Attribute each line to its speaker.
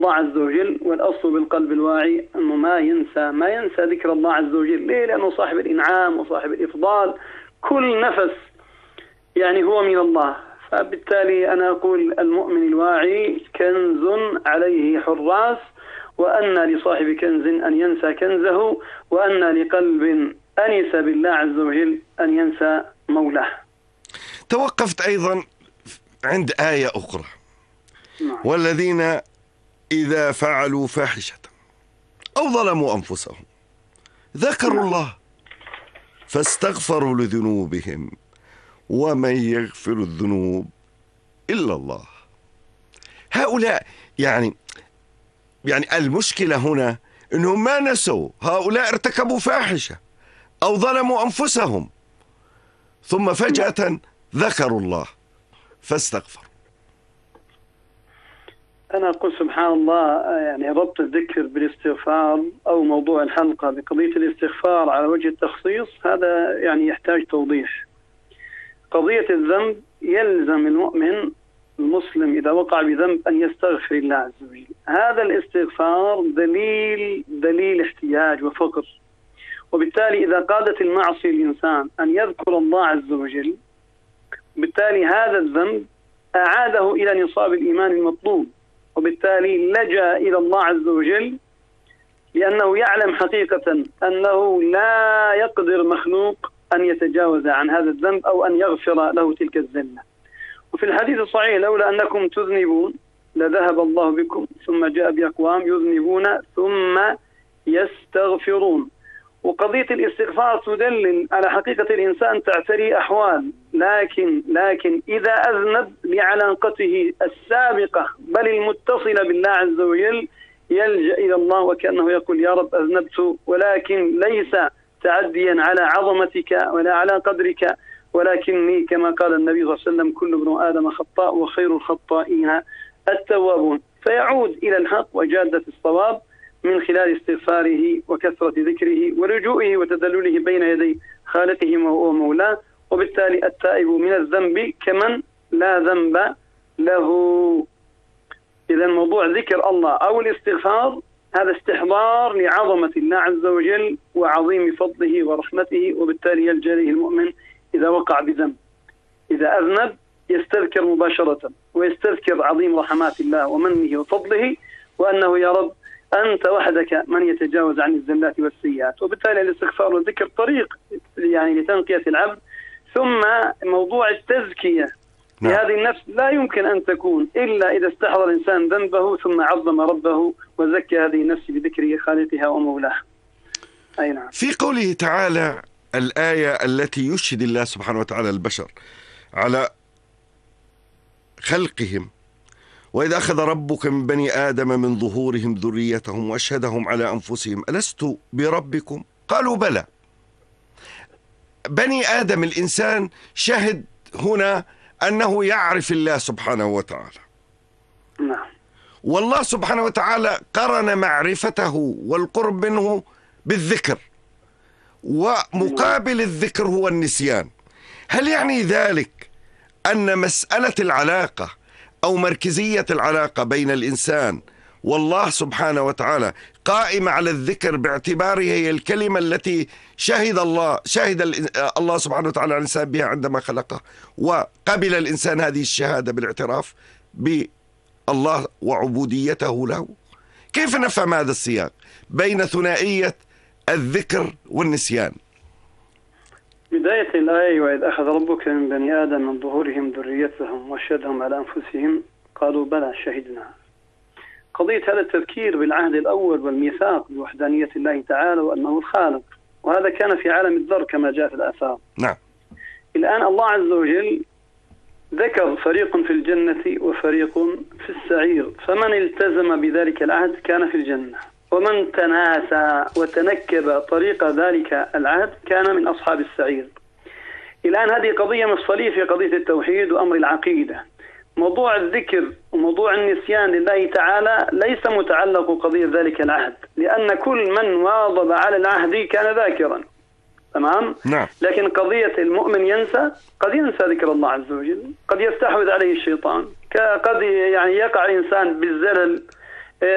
Speaker 1: الله عز وجل. والأصل بالقلب الواعي أنه ما ينسى ذكر الله عز وجل. ليه؟ لأنه صاحب الإنعام وصاحب الإفضال، كل نفس يعني هو من الله. فبالتالي أنا أقول المؤمن الواعي كنز عليه حراس، وأن لصاحب كنز أن ينسى كنزه، وأن لقلب أنس بالله عز وجل أن ينسى مولاه.
Speaker 2: توقفت أيضا عند آية أخرى: والذين إذا فعلوا فاحشة أو ظلموا أنفسهم ذكروا الله فاستغفروا لذنوبهم ومن يغفر الذنوب إلا الله. هؤلاء يعني المشكلة هنا أنهم ما نسوا، هؤلاء ارتكبوا فاحشة أو ظلموا أنفسهم ثم فجأة ذكروا الله فاستغفروا.
Speaker 1: أنا أقول سبحان الله، يعني ربط الذكر بالاستغفار أو موضوع الحلقة بقضية الاستغفار على وجه التخصيص هذا يعني يحتاج توضيح. قضية الذنب يلزم المؤمن المسلم إذا وقع بذنب أن يستغفر الله عز وجل. هذا الاستغفار دليل احتياج وفقر، وبالتالي إذا قادت المعصية الإنسان أن يذكر الله عز وجل، بالتالي هذا الذنب أعاده إلى نصاب الإيمان المطلوب، وبالتالي لجأ إلى الله عز وجل لأنه يعلم حقيقة أنه لا يقدر مخلوق أن يتجاوز عن هذا الذنب أو أن يغفر له تلك الذلة. وفي الحديث الصحيح: لولا أنكم تذنبون لذهب الله بكم، ثم جاء بأقوام يذنبون ثم يستغفرون. وقضية الاستغفار تدلل على حقيقة الإنسان تعتري أحوال، لكن إذا أذنب لعلاقته السابقة بل المتصلة بالله عز وجل يلجأ إلى الله وكأنه يقول: يا رب أذنبت، ولكن ليس تعديا على عظمتك ولا على قدرك، ولكني كما قال النبي صلى الله عليه وسلم: كل ابن آدم خطاء وخير الخطائين التوابون. فيعود إلى الحق وجادة الصواب من خلال استغفاره وكثرة ذكره ولجوئه وتدلله بين يدي خالقه ومولاه. وبالتالي التائب من الذنب كمن لا ذنب له. إذا موضوع ذكر الله أو الاستغفار هذا استحضار لعظمة الله عز وجل وعظيم فضله ورحمته، وبالتالي يلجأ إليه المؤمن إذا وقع بذنب. إذا أذنب يستذكر مباشرة ويستذكر عظيم رحمات الله ومنه وفضله، وأنه يا رب أنت وحدك من يتجاوز عن الزلات والسيئات. وبالتالي الاستغفار والذكر طريق يعني لتنقية العبد. ثم موضوع التزكية لهذه النفس لا يمكن أن تكون إلا إذا استحضر الإنسان ذنبه ثم عظم ربه وزكى هذه النفس بذكر خالقها ومولاه. أي نعم.
Speaker 2: في قوله تعالى الآية التي يشهد الله سبحانه وتعالى البشر على خلقهم: وإذا أخذ ربك من بني آدم من ظهورهم ذريتهم وأشهدهم على أنفسهم ألست بربكم؟ قالوا بلى. بني آدم الإنسان شهد هنا أنه يعرف الله سبحانه وتعالى.
Speaker 1: نعم.
Speaker 2: والله سبحانه وتعالى قرن معرفته والقرب منه بالذكر، ومقابل الذكر هو النسيان. هل يعني ذلك أن مسألة العلاقة أو مركزية العلاقة بين الإنسان والله سبحانه وتعالى قائمة على الذكر باعتباره هي الكلمة التي شهد الله سبحانه وتعالى على الإنسان بها عندما خلقه، وقبل الإنسان هذه الشهادة بالاعتراف بالله وعبوديته له؟ كيف نفهم هذا السياق بين ثنائية الذكر والنسيان؟
Speaker 1: بداية الآية: وإذ أخذ ربك من بني آدم من ظهورهم ذريتهم وأشهدهم على أنفسهم قالوا بلى شهدنا. قضية هذا التذكير بالعهد الأول والميثاق بوحدانية الله تعالى وأنه الخالق، وهذا كان في عالم الذر كما جاء في الآثار.
Speaker 2: نعم.
Speaker 1: الآن الله عز وجل ذكر فريق في الجنة وفريق في السعير، فمن التزم بذلك العهد كان في الجنة، ومن تناسى وتنكب طريق ذلك العهد كان من أصحاب السعير. الآن هذه قضية مفصلية في قضية التوحيد وأمر العقيدة. موضوع الذكر وموضوع النسيان لله تعالى ليس متعلق قضية ذلك العهد، لأن كل من واظب على العهد كان ذاكرا. تمام؟
Speaker 2: نعم.
Speaker 1: لكن قضية المؤمن ينسى، قد ينسى ذكر الله عز وجل، قد يستحوذ عليه الشيطان، قد يعني يقع الإنسان بالزلل